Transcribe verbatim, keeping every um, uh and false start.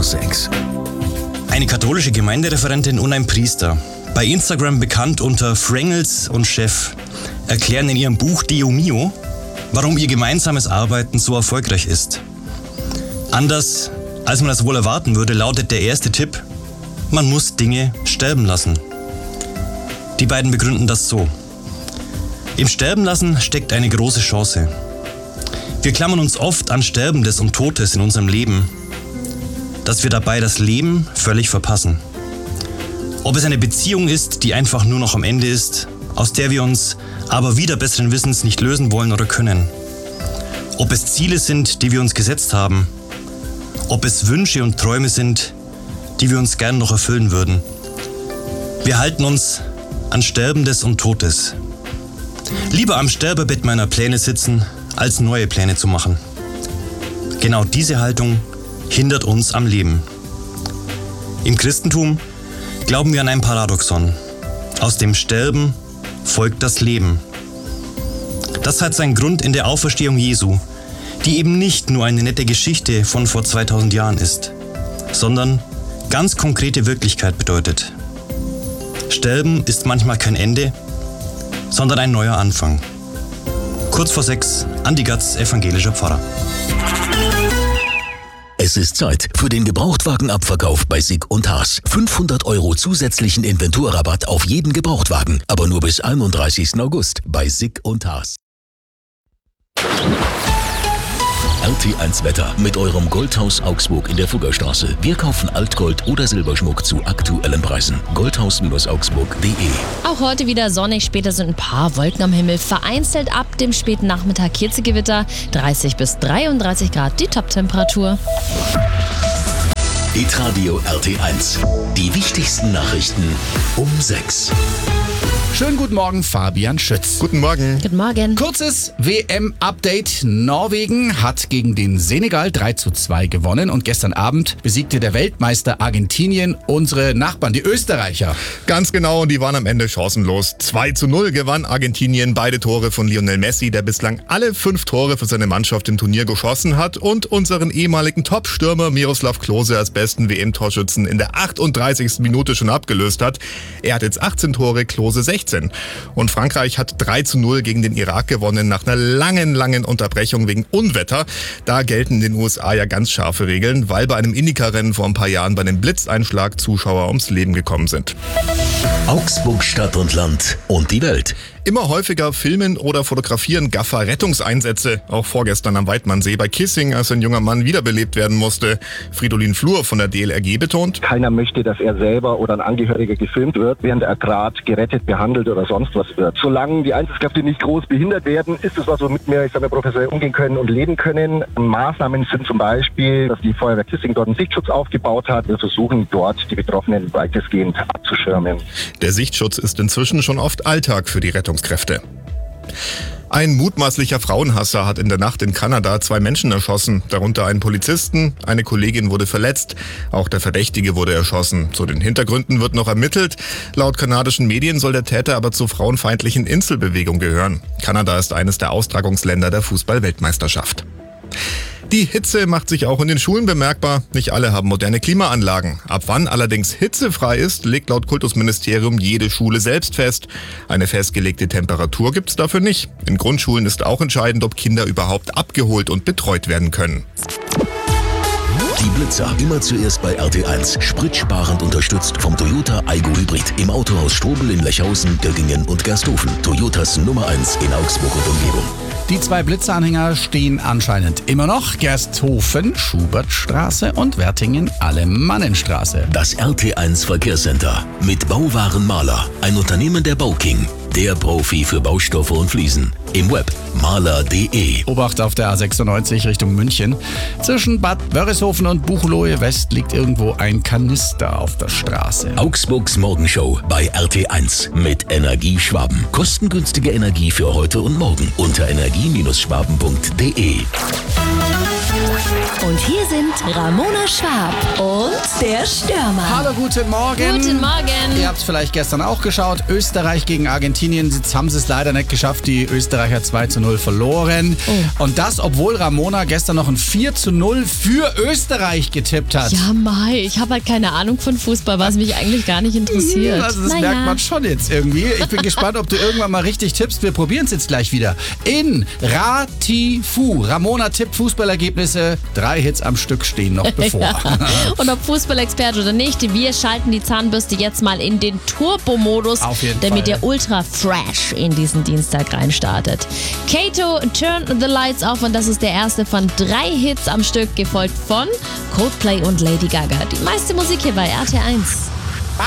sechs. Eine katholische Gemeindereferentin und ein Priester, bei Instagram bekannt unter Frangels und Chef, erklären in ihrem Buch Deo Mio, warum ihr gemeinsames Arbeiten so erfolgreich ist. Anders als man das wohl erwarten würde, lautet der erste Tipp: Man muss Dinge sterben lassen. Die beiden begründen das so: Im Sterben lassen steckt eine große Chance. Wir klammern uns oft an Sterbendes und Totes in unserem Leben, dass wir dabei das Leben völlig verpassen. Ob es eine Beziehung ist, die einfach nur noch am Ende ist, aus der wir uns aber wieder besseren Wissens nicht lösen wollen oder können. Ob es Ziele sind, die wir uns gesetzt haben. Ob es Wünsche und Träume sind, die wir uns gern noch erfüllen würden. Wir halten uns an Sterbendes und Totes. Lieber am Sterbebett meiner Pläne sitzen, als neue Pläne zu machen. Genau diese Haltung hindert uns am Leben. Im Christentum glauben wir an ein Paradoxon. Aus dem Sterben folgt das Leben. Das hat seinen Grund in der Auferstehung Jesu, die eben nicht nur eine nette Geschichte von vor zweitausend Jahren ist, sondern ganz konkrete Wirklichkeit bedeutet. Sterben ist manchmal kein Ende, sondern ein neuer Anfang. Kurz vor sechs, Andi Gatz, evangelischer Pfarrer. Es ist Zeit für den Gebrauchtwagenabverkauf bei Sick und Haas. fünfhundert Euro zusätzlichen Inventurrabatt auf jeden Gebrauchtwagen, aber nur bis einunddreißigsten August bei Sick und Haas. R T eins Wetter mit eurem Goldhaus Augsburg in der Fuggerstraße. Wir kaufen Altgold oder Silberschmuck zu aktuellen Preisen. goldhaus Augsburg punkt de. Auch heute wieder sonnig, später sind ein paar Wolken am Himmel. Vereinzelt ab dem späten Nachmittag Hitzegewitter. dreißig bis dreiunddreißig Grad die Toptemperatur. Hitradio R T eins. Die wichtigsten Nachrichten um sechs. Schönen guten Morgen, Fabian Schütz. Guten Morgen. Guten Morgen. Kurzes W M-Update. Norwegen hat gegen den Senegal drei zu zwei gewonnen und gestern Abend besiegte der Weltmeister Argentinien unsere Nachbarn, die Österreicher. Ganz genau, und die waren am Ende chancenlos. zwei zu null gewann Argentinien, beide Tore von Lionel Messi, der bislang alle fünf Tore für seine Mannschaft im Turnier geschossen hat, und unseren ehemaligen Top-Stürmer Miroslav Klose als besten W M-Torschützen in der achtunddreißigsten Minute schon abgelöst hat. Er hat jetzt achtzehn Tore, Klose sechzehn. Und Frankreich hat drei zu null gegen den Irak gewonnen nach einer langen, langen Unterbrechung wegen Unwetter. Da gelten in den U S A ja ganz scharfe Regeln, weil bei einem Indycar-Rennen vor ein paar Jahren bei einem Blitzeinschlag Zuschauer ums Leben gekommen sind. Augsburg, Stadt und Land und die Welt. Immer häufiger filmen oder fotografieren Gaffer Rettungseinsätze. Auch vorgestern am Weidmannsee bei Kissing, als ein junger Mann wiederbelebt werden musste. Fridolin Flur von der D L R G betont: Keiner möchte, dass er selber oder ein Angehöriger gefilmt wird, während er gerade gerettet, behandelt oder sonst was wird. Solange die Einsatzkräfte nicht groß behindert werden, ist es was, womit wir, ich sag mal, professionell umgehen können und leben können. Maßnahmen sind zum Beispiel, dass die Feuerwehr Kissing dort einen Sichtschutz aufgebaut hat. Wir versuchen dort die Betroffenen weitestgehend abzuschirmen. Der Sichtschutz ist inzwischen schon oft Alltag für die Rettungskräfte. Ein mutmaßlicher Frauenhasser hat in der Nacht in Kanada zwei Menschen erschossen, darunter einen Polizisten, eine Kollegin wurde verletzt, auch der Verdächtige wurde erschossen. Zu den Hintergründen wird noch ermittelt. Laut kanadischen Medien soll der Täter aber zur frauenfeindlichen Inselbewegung gehören. Kanada ist eines der Austragungsländer der Fußball-Weltmeisterschaft. Die Hitze macht sich auch in den Schulen bemerkbar. Nicht alle haben moderne Klimaanlagen. Ab wann allerdings hitzefrei ist, legt laut Kultusministerium jede Schule selbst fest. Eine festgelegte Temperatur gibt's dafür nicht. In Grundschulen ist auch entscheidend, ob Kinder überhaupt abgeholt und betreut werden können. Die Blitzer, immer zuerst bei R T eins. Spritsparend unterstützt vom Toyota Aygo Hybrid. Im Autohaus Strobel in Lechhausen, Göggingen und Gersthofen. Toyotas Nummer eins in Augsburg und Umgebung. Die zwei Blitzeranhänger stehen anscheinend immer noch. Gersthofen, Schubertstraße und Wertingen, Alemannenstraße. Das R T eins Verkehrscenter mit Bauwaren Maler. Ein Unternehmen der Bauking. Der Profi für Baustoffe und Fliesen. Im Web maler punkt de. Obacht auf der A sechsundneunzig Richtung München. Zwischen Bad Wörishofen und Buchloe West liegt irgendwo ein Kanister auf der Straße. Augsburgs Morgenshow bei R T eins mit Energie Schwaben. Kostengünstige Energie für heute und morgen unter energie Schwaben punkt de. Und hier sind Ramona Schwab und der Stürmer. Hallo, guten Morgen. Guten Morgen. Ihr habt es vielleicht gestern auch geschaut. Österreich gegen Argentinien. Jetzt haben sie es leider nicht geschafft. Die Österreicher zwei zu null verloren. Oh. Und das, obwohl Ramona gestern noch ein vier zu null für Österreich getippt hat. Ja, Mai, ich habe halt keine Ahnung von Fußball, was mich eigentlich gar nicht interessiert. Also das naja. merkt man schon jetzt irgendwie. Ich bin gespannt, ob du irgendwann mal richtig tippst. Wir probieren es jetzt gleich wieder. In Ratifu. Ramona tippt Fußballergebnisse. Drei Hits am Stück stehen noch bevor. Ja. Und ob Fußballexperte oder nicht, wir schalten die Zahnbürste jetzt mal in den Turbo-Modus, Auf jeden damit Fall. der Ultra Fresh in diesen Dienstag reinstartet. Kato, Turn the Lights Off, und das ist der erste von drei Hits am Stück, gefolgt von Coldplay und Lady Gaga. Die meiste Musik hier bei R T eins.